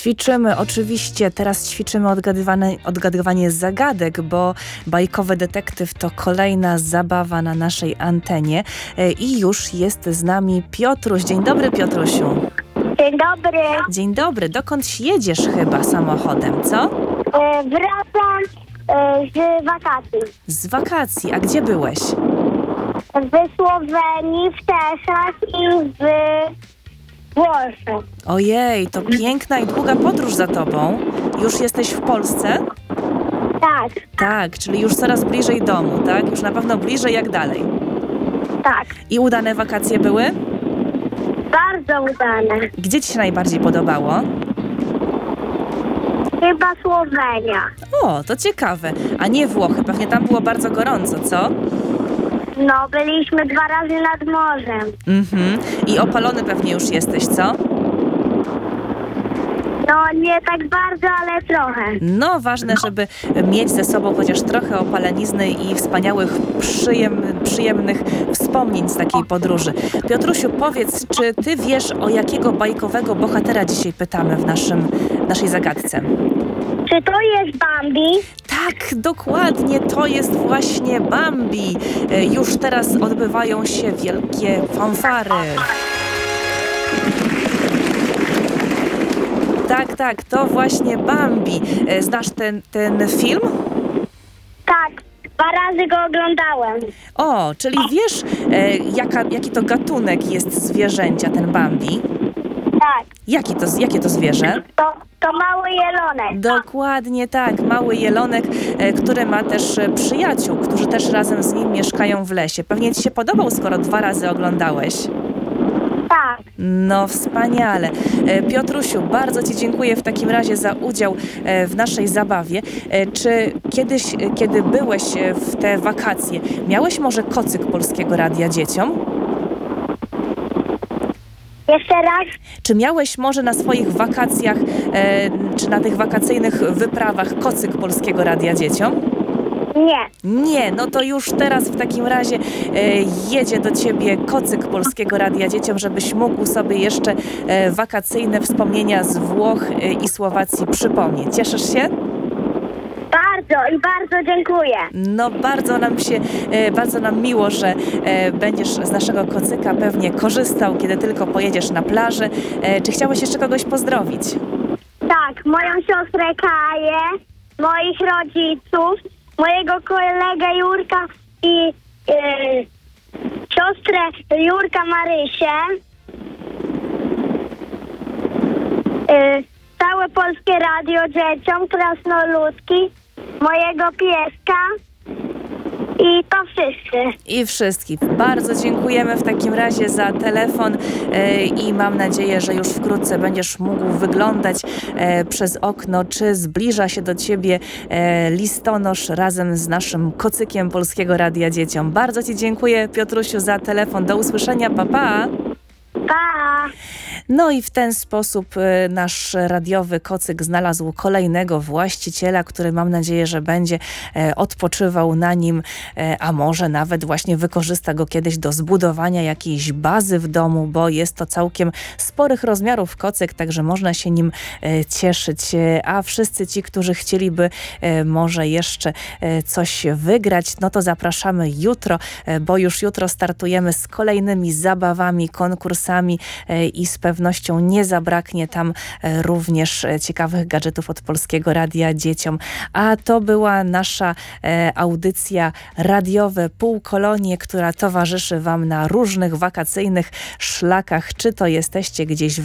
Ćwiczymy, oczywiście. Teraz ćwiczymy odgadywanie zagadek, bo Bajkowy Detektyw to kolejna zabawa na naszej antenie. I już jest z nami Piotruś. Dzień dobry, Piotrusiu. Dzień dobry. Dzień dobry. Dokąd jedziesz chyba samochodem, co? Wracam z wakacji. Z wakacji. A gdzie byłeś? W Słowenii, w Czechach i w Włoszech. Ojej, to piękna i długa podróż za tobą. Już jesteś w Polsce? Tak, Tak, czyli już coraz bliżej domu, tak? Już na pewno bliżej jak dalej. tak. I udane wakacje były? Bardzo udane. Gdzie ci się najbardziej podobało? Chyba Słowenia. O, to ciekawe. A nie Włochy, pewnie tam było bardzo gorąco, co? No, byliśmy 2 razy nad morzem. I opalony pewnie już jesteś, co? No, nie tak bardzo, ale trochę. No, ważne, żeby mieć ze sobą chociaż trochę opalenizny i wspaniałych, przyjemnych wspomnień z takiej podróży. Piotrusiu, powiedz, czy ty wiesz, o jakiego bajkowego bohatera dzisiaj pytamy w naszej zagadce? Czy to jest Bambi? Tak, dokładnie, to jest właśnie Bambi. Już teraz odbywają się wielkie fanfary. Tak, to właśnie Bambi. Znasz ten film? Tak, 2 razy go oglądałem. O, czyli wiesz, jaki to gatunek jest zwierzęcia, ten Bambi? Tak, Jakie to zwierzę? to mały jelonek. Dokładnie tak, mały jelonek, który ma też przyjaciół, którzy też razem z nim mieszkają w lesie. Pewnie ci się podobał, skoro 2 razy oglądałeś. Tak, No wspaniale. Piotrusiu, bardzo ci dziękuję w takim razie za udział w naszej zabawie. Czy kiedyś, kiedy byłeś w te wakacje, miałeś może kocyk Polskiego Radia dzieciom? jeszcze raz. Czy miałeś może na swoich wakacjach, czy na tych wakacyjnych wyprawach kocyk Polskiego Radia dzieciom? Nie. Nie, no to już teraz w takim razie jedzie do ciebie kocyk Polskiego Radia dzieciom, żebyś mógł sobie jeszcze wakacyjne wspomnienia z Włoch i Słowacji przypomnieć. Cieszysz się? Bardzo i bardzo dziękuję. No bardzo nam miło, że będziesz z naszego kocyka pewnie korzystał, kiedy tylko pojedziesz na plażę. Czy chciałeś jeszcze kogoś pozdrowić? Tak, moją siostrę Kaję, moich rodziców, mojego kolegę Jurka i siostrę Jurka Marysię, całe Polskie Radio dzieciom, krasnoludki, mojego pieska i to wszyscy. I wszystkich. Bardzo dziękujemy w takim razie za telefon i mam nadzieję, że już wkrótce będziesz mógł wyglądać przez okno, czy zbliża się do ciebie listonosz razem z naszym kocykiem Polskiego Radia dzieciom. Bardzo ci dziękuję, Piotrusiu, za telefon. Do usłyszenia. Pa, pa. Pa! No i w ten sposób nasz radiowy kocyk znalazł kolejnego właściciela, który mam nadzieję, że będzie odpoczywał na nim, a może nawet właśnie wykorzysta go kiedyś do zbudowania jakiejś bazy w domu, bo jest to całkiem sporych rozmiarów kocyk, także można się nim cieszyć. A wszyscy ci, którzy chcieliby może jeszcze coś wygrać, no to zapraszamy jutro, bo już jutro startujemy z kolejnymi zabawami, konkursami i z pewnością nie zabraknie tam również ciekawych gadżetów od Polskiego Radia dzieciom. A to była nasza audycja Radiowe Półkolonie, która towarzyszy wam na różnych wakacyjnych szlakach, czy to jesteście gdzieś